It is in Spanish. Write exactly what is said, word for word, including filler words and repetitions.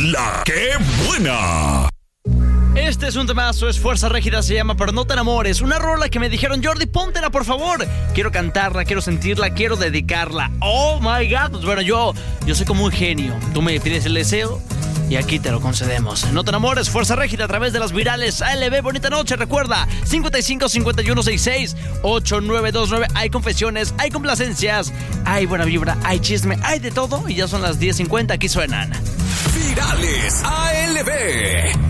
La Que Buena. Este es un temazo, es Fuerza Régida, se llama Pero No Te Enamores. Una rola que me dijeron, Jordi, póntela por favor. Quiero cantarla, quiero sentirla, quiero dedicarla. Oh my God. Pues bueno, yo, yo soy como un genio. Tú me pides el deseo y aquí te lo concedemos. No te enamores, Fuerza Régida a través de las virales A L B. Bonita noche, recuerda, cincuenta y cinco, cincuenta y uno, sesenta y seis, ochenta y nueve veintinueve. Hay confesiones, hay complacencias, hay buena vibra, hay chisme, hay de todo. Y ya son las diez cincuenta, aquí suenan Virales A L B.